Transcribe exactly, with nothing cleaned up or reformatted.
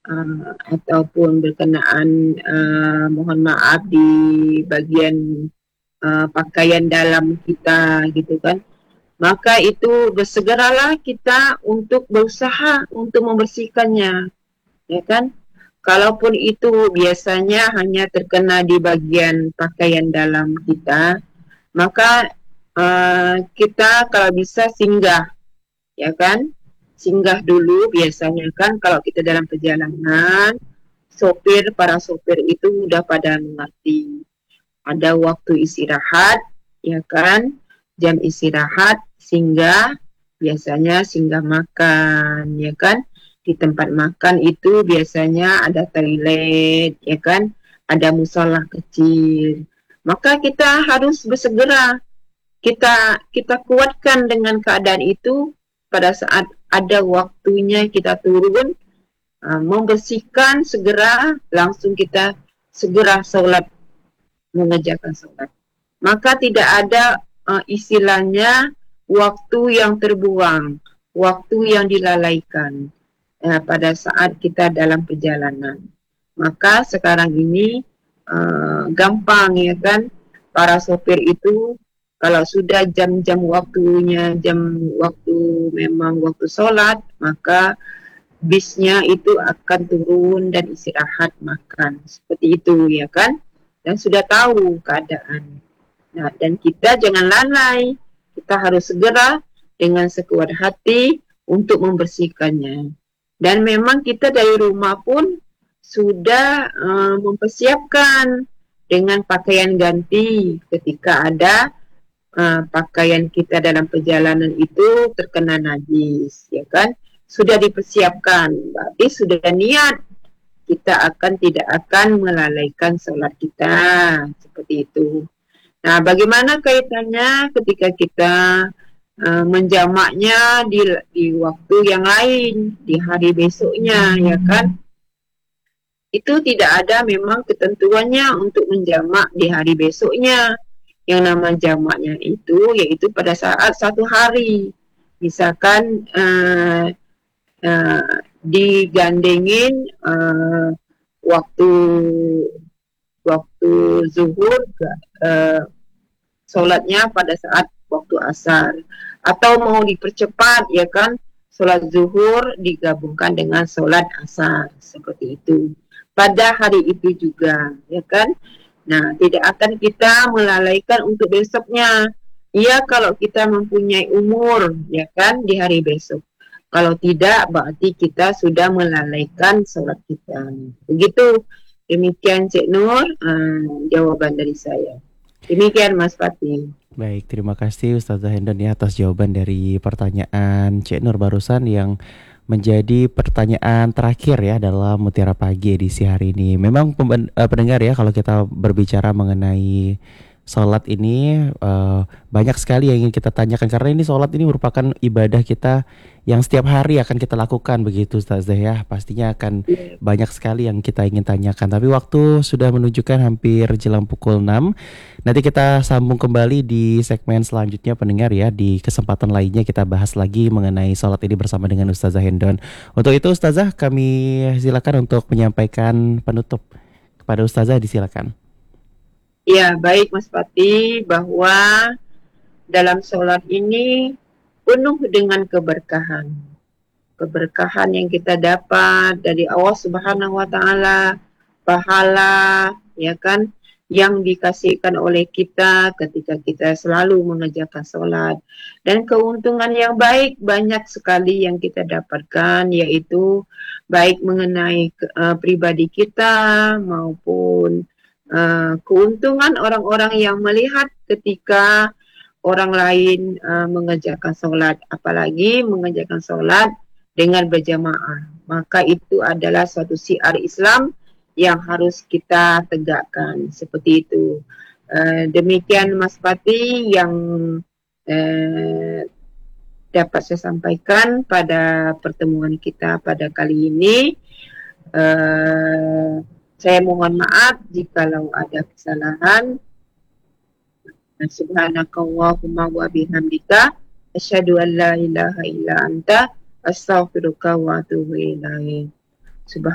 uh, ataupun berkenaan uh, mohon maaf di bagian uh, pakaian dalam kita gitu kan, maka itu bersegeralah kita untuk berusaha untuk membersihkannya, ya kan. Kalaupun itu biasanya hanya terkena di bagian pakaian dalam kita, maka uh, kita kalau bisa singgah, ya kan, singgah dulu. Biasanya kan kalau kita dalam perjalanan, sopir para sopir itu udah pada mengerti ada waktu istirahat, ya kan, jam istirahat, singgah, biasanya singgah makan, ya kan. Di tempat makan itu biasanya ada toilet, ya kan, ada musola kecil. Maka kita harus bersegera, kita kita kuatkan dengan keadaan itu. Pada saat ada waktunya kita turun, uh, membersihkan segera, langsung kita segera sholat, mengerjakan sholat. Maka tidak ada uh, istilahnya waktu yang terbuang, waktu yang dilalaikan uh, pada saat kita dalam perjalanan. Maka sekarang ini uh, gampang, ya kan, para sopir itu kalau sudah jam-jam waktunya, jam waktu memang waktu sholat, maka bisnya itu akan turun dan istirahat makan. Seperti itu, ya kan? Dan sudah tahu keadaan. Nah, dan kita jangan lalai. Kita harus segera dengan sekuat hati untuk membersihkannya. Dan memang kita dari rumah pun sudah uh, mempersiapkan dengan pakaian ganti ketika ada uh, pakaian kita dalam perjalanan itu terkena najis, ya kan? Sudah dipersiapkan, berarti sudah niat kita akan tidak akan melalaikan sholat kita, seperti itu. Nah, bagaimana kaitannya ketika kita uh, menjamaknya di, di waktu yang lain, di hari besoknya, ya kan? Itu tidak ada memang ketentuannya untuk menjamak di hari besoknya. Yang nama jamaknya itu yaitu pada saat satu hari. Misalkan uh, uh, digandengin uh, waktu waktu zuhur, uh, sholatnya pada saat waktu asar, atau mau dipercepat, ya kan, sholat zuhur digabungkan dengan sholat asar, seperti itu pada hari itu juga, ya kan. Nah, tidak akan kita melalaikan untuk besoknya. Iya, kalau kita mempunyai umur, ya kan, di hari besok. Kalau tidak, berarti kita sudah melalaikan sholat kita. Begitu. Demikian Cik Nur, uh, jawaban dari saya. Demikian Mas Fatih. Baik, terima kasih Ustazah Hendon ya atas jawaban dari pertanyaan Cik Nur barusan yang menjadi pertanyaan terakhir ya dalam Mutiara Pagi edisi hari ini. Memang pemben- eh, pendengar ya, kalau kita berbicara mengenai sholat ini eh, banyak sekali yang ingin kita tanyakan karena ini sholat ini merupakan ibadah kita yang setiap hari akan kita lakukan begitu Ustazah ya. Pastinya akan banyak sekali yang kita ingin tanyakan. Tapi waktu sudah menunjukkan hampir jelang pukul enam. Nanti kita sambung kembali di segmen selanjutnya pendengar ya. Di kesempatan lainnya kita bahas lagi mengenai sholat ini bersama dengan Ustazah Hendon. Untuk itu Ustazah kami silakan untuk menyampaikan penutup kepada Ustazah, disilakan. Ya, baik Mas Fatih, bahwa dalam sholat ini penuh dengan keberkahan. Keberkahan yang kita dapat dari Allah Subhanahu wa taala, pahala, ya kan, yang dikasihkan oleh kita ketika kita selalu mengerjakan sholat. Dan keuntungan yang baik banyak sekali yang kita dapatkan, yaitu baik mengenai uh, pribadi kita maupun uh, keuntungan orang-orang yang melihat ketika orang lain uh, mengerjakan sholat, apalagi mengerjakan sholat dengan berjamaah. Maka itu adalah suatu syiar Islam yang harus kita tegakkan, seperti itu. Uh, demikian Mas Pati yang uh, dapat saya sampaikan pada pertemuan kita pada kali ini. Uh, saya mohon maaf jikalau ada kesalahan. Subhanakallahumma wa bihamdika asyhadu an la ilaha illa anta astaghfiruka wa atubu ilaik. Subhan